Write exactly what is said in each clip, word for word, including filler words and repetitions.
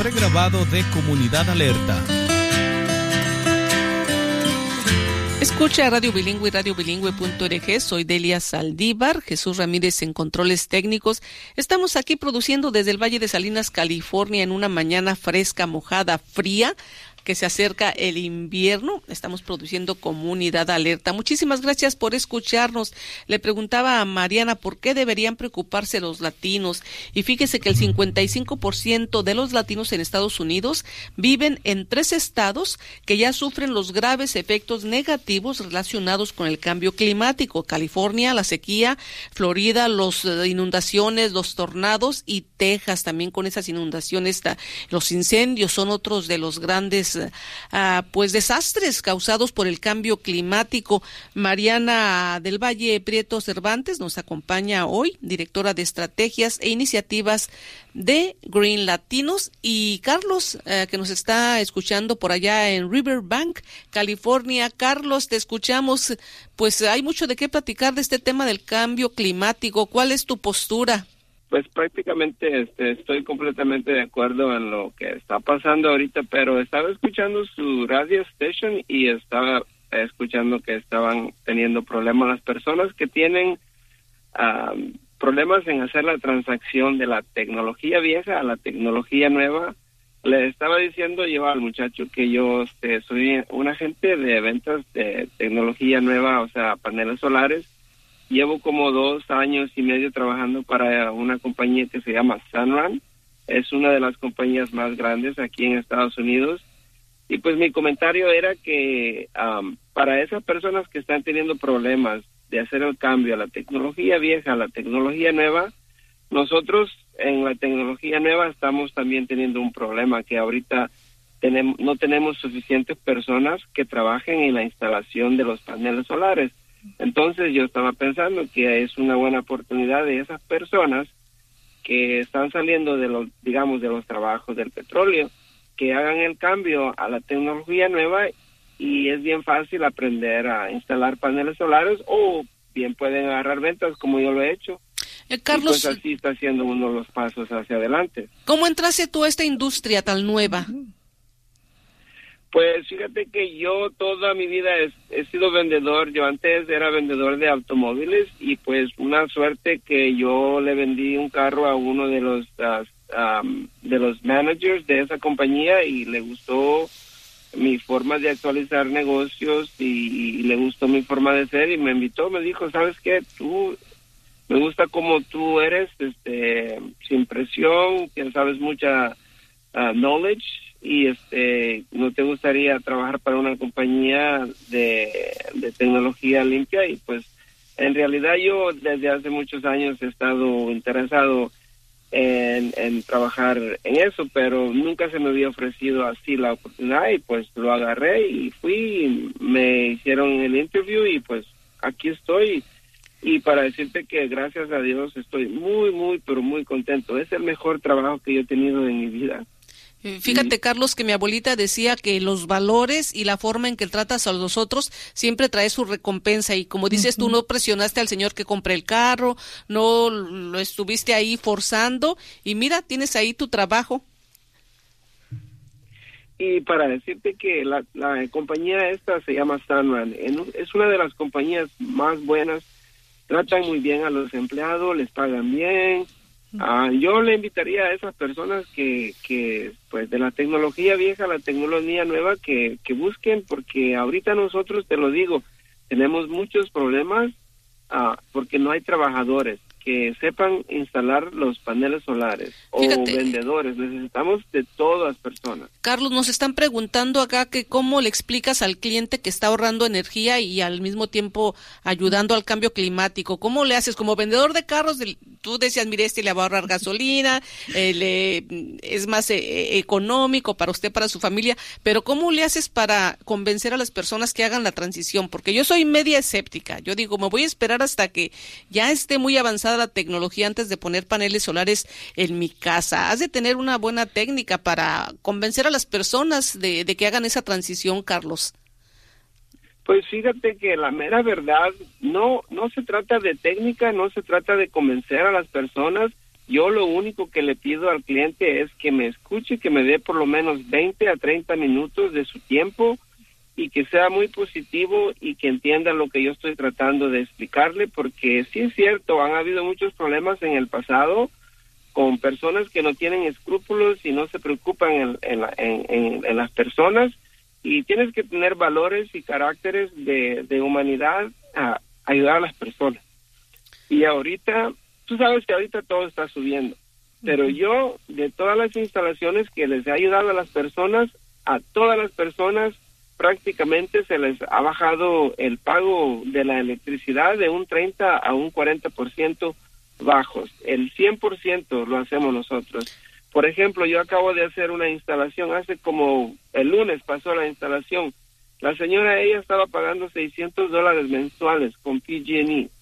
pregrabado de Comunidad Alerta. Escucha Radio Bilingüe y radio bilingüe punto org. Soy Delia Saldívar, Jesús Ramírez en controles técnicos. Estamos aquí produciendo desde el Valle de Salinas, California, en una mañana fresca, mojada, fría, que se acerca el invierno. Estamos produciendo Comunidad Alerta. Muchísimas gracias por escucharnos. Le preguntaba a Mariana por qué deberían preocuparse los latinos. Y fíjese que el cincuenta y cinco por ciento de los latinos en Estados Unidos viven en tres estados que ya sufren los graves efectos negativos relacionados con el cambio climático. California, la sequía; Florida, las inundaciones, los tornados; y Texas también con esas inundaciones. Los incendios son otros de los grandes Uh, pues desastres causados por el cambio climático. Mariana del Valle Prieto Cervantes nos acompaña hoy, directora de estrategias e iniciativas de Green Latinos, y Carlos, uh, que nos está escuchando por allá en Riverbank, California. Carlos, te escuchamos. Pues hay mucho de qué platicar de este tema del cambio climático. ¿Cuál es tu postura? Pues prácticamente este, estoy completamente de acuerdo en lo que está pasando ahorita, pero estaba escuchando su radio station y estaba escuchando que estaban teniendo problemas las personas que tienen um, problemas en hacer la transacción de la tecnología vieja a la tecnología nueva. Le estaba diciendo yo al muchacho que yo este, soy un agente de ventas de tecnología nueva, o sea, paneles solares. Llevo como dos años y medio trabajando para una compañía que se llama Sunrun. Es una de las compañías más grandes aquí en Estados Unidos. Y pues mi comentario era que um, para esas personas que están teniendo problemas de hacer el cambio a la tecnología vieja, a la tecnología nueva, nosotros en la tecnología nueva estamos también teniendo un problema, que ahorita tenemos, no tenemos suficientes personas que trabajen en la instalación de los paneles solares. Entonces yo estaba pensando que es una buena oportunidad de esas personas que están saliendo de los, digamos, de los trabajos del petróleo, que hagan el cambio a la tecnología nueva, y es bien fácil aprender a instalar paneles solares, o bien pueden agarrar ventas como yo lo he hecho. Eh, Carlos, y pues así está haciendo uno de los pasos hacia adelante. ¿Cómo entraste tú a esta industria tan nueva? Pues fíjate que yo toda mi vida he, he sido vendedor. Yo antes era vendedor de automóviles, y pues una suerte que yo le vendí un carro a uno de los uh, um, de los managers de esa compañía, y le gustó mi forma de actualizar negocios, y, y le gustó mi forma de ser, y me invitó, me dijo, ¿sabes qué? Tú, me gusta como tú eres, este, sin presión, que sabes mucha uh, knowledge, y este, ¿no te gustaría trabajar para una compañía de, de tecnología limpia? Y pues en realidad yo desde hace muchos años he estado interesado en, en trabajar en eso, pero nunca se me había ofrecido así la oportunidad, y pues lo agarré y fui, me hicieron el interview, y pues aquí estoy. Y para decirte que gracias a Dios estoy muy, muy, pero muy contento. Es el mejor trabajo que yo he tenido en mi vida. Fíjate, Carlos, que mi abuelita decía que los valores y la forma en que tratas a los otros siempre trae su recompensa, y como dices, uh-huh. tú no presionaste al señor que compre el carro, no lo estuviste ahí forzando, y mira, tienes ahí tu trabajo. Y para decirte que la, la compañía esta se llama Sunrun, es una de las compañías más buenas, tratan muy bien a los empleados, les pagan bien. Uh, yo le invitaría a esas personas que, que pues de la tecnología vieja a la tecnología nueva, que, que busquen, porque ahorita nosotros, te lo digo, tenemos muchos problemas uh, porque no hay trabajadores que sepan instalar los paneles solares. Fíjate, o vendedores, necesitamos de todas las personas. Carlos, nos están preguntando acá que cómo le explicas al cliente que está ahorrando energía y al mismo tiempo ayudando al cambio climático. ¿Cómo le haces? Como vendedor de carros, tú decías, mire, este le va a ahorrar gasolina, eh, le, es más eh, económico para usted, para su familia, pero ¿cómo le haces para convencer a las personas que hagan la transición? Porque yo soy media escéptica. Yo digo, me voy a esperar hasta que ya esté muy avanzada la tecnología antes de poner paneles solares en mi casa. Has de tener una buena técnica para convencer a las personas de, de que hagan esa transición, Carlos. Pues fíjate que la mera verdad, no, no se trata de técnica, no se trata de convencer a las personas, Yo lo único que le pido al cliente es que me escuche, que me dé por lo menos veinte a treinta minutos de su tiempo y que sea muy positivo y que entienda lo que yo estoy tratando de explicarle, porque sí es cierto, han habido muchos problemas en el pasado con personas que no tienen escrúpulos y no se preocupan en, en, la, en, en, en las personas, y tienes que tener valores y caracteres de, de humanidad a ayudar a las personas. Y ahorita, tú sabes que ahorita todo está subiendo, pero yo, de todas las instalaciones que les he ayudado a las personas, a todas las personas prácticamente se les ha bajado el pago de la electricidad de un treinta a un cuarenta por ciento bajos. El cien por ciento lo hacemos nosotros. Por ejemplo, yo acabo de hacer una instalación, hace como el lunes pasó la instalación. La señora, ella estaba pagando seiscientos dólares mensuales con P G and E.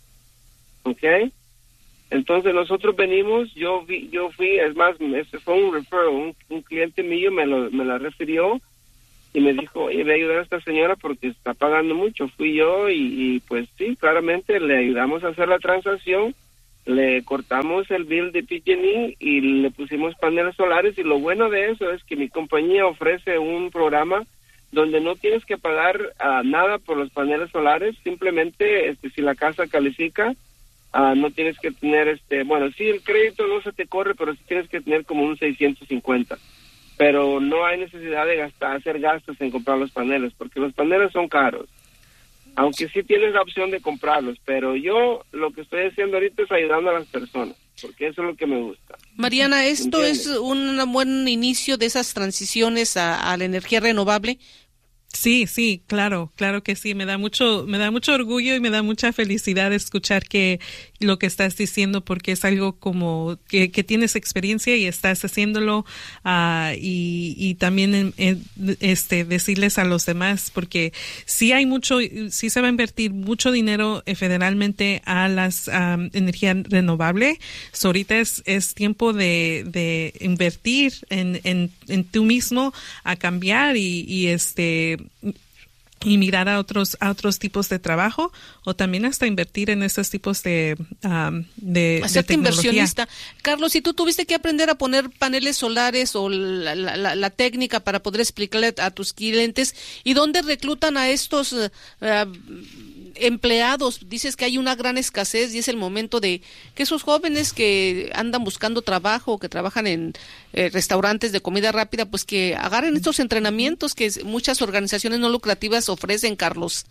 ¿Ok? Entonces nosotros venimos, yo vi, yo fui, es más, este fue un referral, un, un cliente mío me lo me la refirió y me dijo, oye, voy a ayudar a esta señora porque está pagando mucho. Fui yo y, y pues sí, claramente le ayudamos a hacer la transacción, le cortamos el bill de P G and E y le pusimos paneles solares, y lo bueno de eso es que mi compañía ofrece un programa donde no tienes que pagar uh, nada por los paneles solares, simplemente este, si la casa califica, uh, no tienes que tener, este, bueno, sí, el crédito no se te corre, pero sí tienes que tener como un seiscientos cincuenta. Pero no hay necesidad de gastar, hacer gastos en comprar los paneles, porque los paneles son caros. Aunque sí tienes la opción de comprarlos, pero yo lo que estoy haciendo ahorita es ayudando a las personas, porque eso es lo que me gusta. Mariana, ¿esto ¿Entiendes? es un buen inicio de esas transiciones a, a la energía renovable? Sí, sí, claro, claro que sí. Me da mucho, me da mucho orgullo y me da mucha felicidad escuchar que lo que estás diciendo, porque es algo como que, que tienes experiencia y estás haciéndolo, uh, y, y también en, en, este decirles a los demás, porque sí hay mucho, sí se va a invertir mucho dinero eh, federalmente a las um, energía renovable. So, ahorita es, es tiempo de, de invertir en, en, en tú mismo, a cambiar y, y este y mirar a otros a otros tipos de trabajo, o también hasta invertir en estos tipos de um, de, Hacerte de tecnología. inversionista. Carlos, si tú tuviste que aprender a poner paneles solares o la, la, la, la técnica para poder explicarle a tus clientes, ¿y dónde reclutan a estos uh, empleados? Dices que hay una gran escasez y es el momento de que esos jóvenes que andan buscando trabajo, que trabajan en eh, restaurantes de comida rápida, pues que agarren estos entrenamientos que muchas organizaciones no lucrativas ofrecen, Carlos.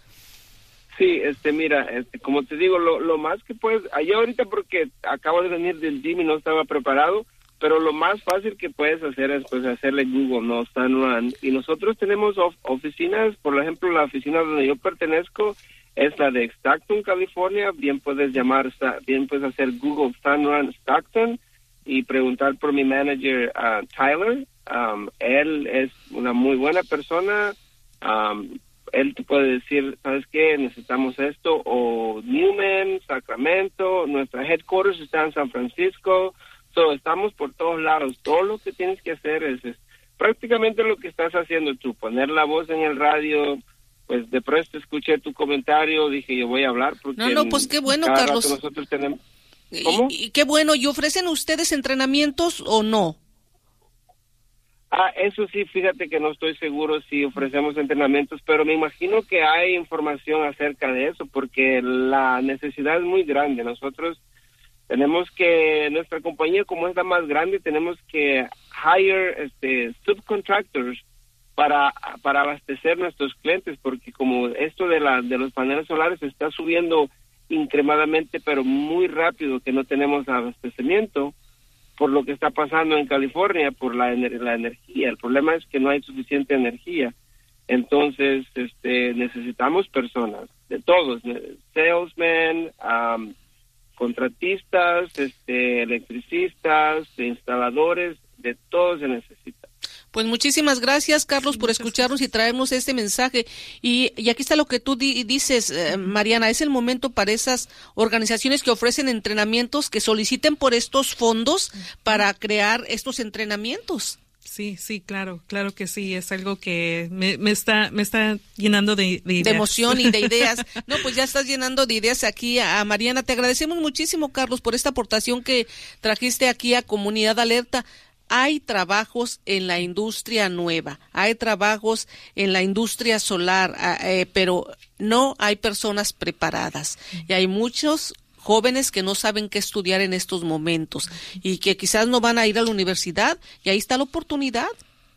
Sí, este, mira, este, como te digo, lo, lo más que puedes, allá ahorita porque acabo de venir del gym y no estaba preparado, pero lo más fácil que puedes hacer es pues hacerle Google, ¿no? Sun Run. Y nosotros tenemos of- oficinas, por ejemplo, la oficina donde yo pertenezco es la de Stockton, California. Bien puedes llamar, bien puedes hacer Google Sun Run Stockton y preguntar por mi manager, uh, Tyler. Um, él es una muy buena persona. Um, él te puede decir, ¿sabes qué? Necesitamos esto. O Newman, Sacramento, nuestra headquarters está en San Francisco. So, estamos por todos lados. Todo lo que tienes que hacer es, es prácticamente lo que estás haciendo tú, poner la voz en el radio. Pues de pronto escuché tu comentario, dije yo voy a hablar porque No, no, pues qué bueno, cada Carlos. rato nosotros tenemos... ¿Cómo? Y, y qué bueno, ¿y ofrecen ustedes entrenamientos o no? Ah, eso sí, fíjate que no estoy seguro si ofrecemos entrenamientos, pero me imagino que hay información acerca de eso, porque la necesidad es muy grande. Nosotros tenemos que, nuestra compañía como es la más grande, tenemos que hire este, subcontractors para para abastecer nuestros clientes, porque como esto de la de los paneles solares está subiendo incrementadamente, pero muy rápido, que no tenemos abastecimiento por lo que está pasando en California, por la, ener- la energía. El problema es que no hay suficiente energía. Entonces, este, necesitamos personas, de todos, salesmen, um, contratistas, este, electricistas, instaladores, de todos se necesita. Pues muchísimas gracias, Carlos, por escucharnos y traernos este mensaje. Y, y aquí está lo que tú di- dices, eh, Mariana, es el momento para esas organizaciones que ofrecen entrenamientos que soliciten por estos fondos para crear estos entrenamientos. Sí, sí, claro, claro que sí, es algo que me, me está me está llenando de, de ideas. De emoción y de ideas. No, pues ya estás llenando de ideas aquí a, a Mariana. Te agradecemos muchísimo, Carlos, por esta aportación que trajiste aquí a Comunidad Alerta. Hay trabajos en la industria nueva, hay trabajos en la industria solar, eh, pero no hay personas preparadas. Y hay muchos jóvenes que no saben qué estudiar en estos momentos y que quizás no van a ir a la universidad, y ahí está la oportunidad.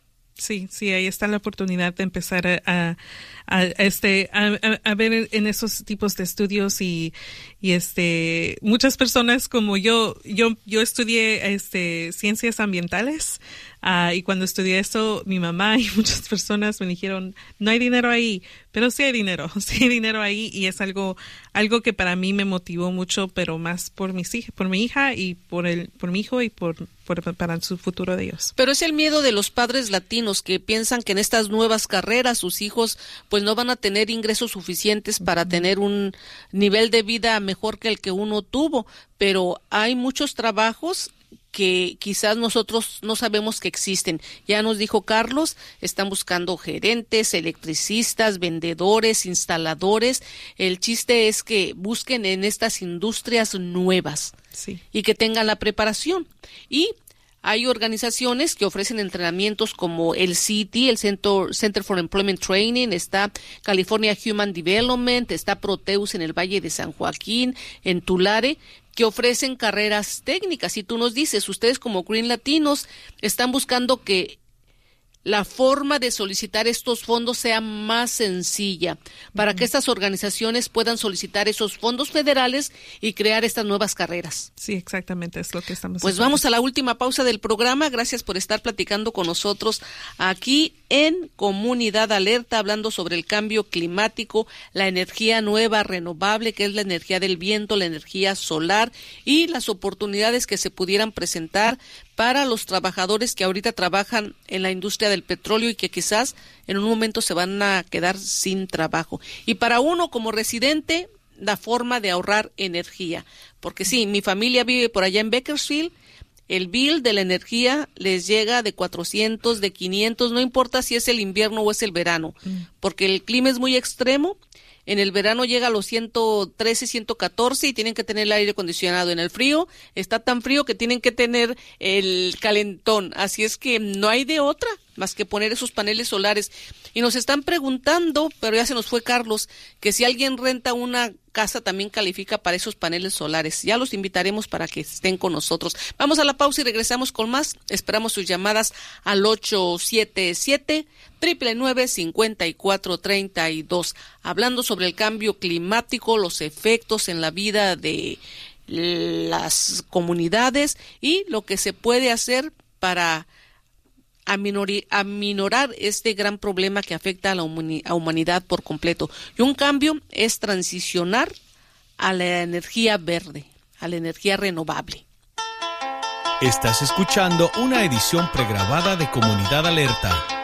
Sí, sí, ahí está la oportunidad de empezar a, a, a este a, a ver en esos tipos de estudios y y este muchas personas como yo yo yo estudié este ciencias ambientales uh, y cuando estudié esto mi mamá y muchas personas me dijeron no hay dinero ahí, pero sí hay dinero, sí hay dinero ahí, y es algo algo que para mí me motivó mucho, pero más por mis hijas, por mi hija y por el por mi hijo y por, por para su futuro de ellos. Pero es el miedo de los padres latinos que piensan que en estas nuevas carreras sus hijos pues no van a tener ingresos suficientes para uh-huh. tener un nivel de vida mejor que el que uno tuvo, pero hay muchos trabajos que quizás nosotros no sabemos que existen. Ya nos dijo Carlos, están buscando gerentes, electricistas, vendedores, instaladores. El chiste es que busquen en estas industrias nuevas, sí, y que tengan la preparación. Y hay organizaciones que ofrecen entrenamientos como el C I T, el Center, Center for Employment Training, está California Human Development, está Proteus en el Valle de San Joaquín, en Tulare, que ofrecen carreras técnicas. Y tú nos dices, ustedes como Green Latinos están buscando que la forma de solicitar estos fondos sea más sencilla para uh-huh. que estas organizaciones puedan solicitar esos fondos federales y crear estas nuevas carreras. Sí, exactamente, es lo que estamos Pues haciendo. Vamos a la última pausa del programa. Gracias por estar platicando con nosotros aquí en Comunidad Alerta, hablando sobre el cambio climático, la energía nueva renovable, que es la energía del viento, la energía solar, y las oportunidades que se pudieran presentar para los trabajadores que ahorita trabajan en la industria del petróleo y que quizás en un momento se van a quedar sin trabajo. Y para uno como residente, la forma de ahorrar energía. Porque sí, mi familia vive por allá en Bakersfield, el bill de la energía les llega de cuatrocientos, de quinientos, no importa si es el invierno o es el verano, porque el clima es muy extremo. En el verano llega a los ciento trece, ciento catorce y tienen que tener el aire acondicionado. En el frío está tan frío que tienen que tener el calentón. Así es que no hay de otra más que poner esos paneles solares. Y nos están preguntando, pero ya se nos fue Carlos, que si alguien renta una casa también califica para esos paneles solares. Ya los invitaremos para que estén con nosotros. Vamos a la pausa y regresamos con más. Esperamos sus llamadas al ocho siete siete, nueve nueve, cinco cuatro tres dos. Hablando sobre el cambio climático, los efectos en la vida de las comunidades y lo que se puede hacer para Aminori, aminorar este gran problema que afecta a la humani- a humanidad por completo. Y un cambio es transicionar a la energía verde, a la energía renovable. Estás escuchando una edición pregrabada de Comunidad Alerta.